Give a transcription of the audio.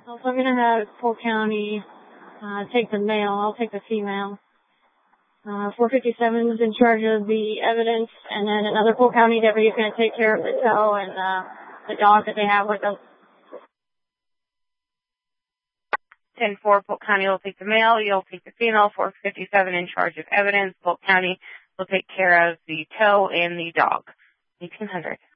Also, I'm going to have Polk County take the male. I'll take the female. 457 is in charge of the evidence, and then another Polk County deputy is going to take care of the tow and the dog that they have with them. 10-4, Polk County will take the male, you'll take the female. 457 in charge of evidence. Polk County will take care of the tow and the dog. 1800.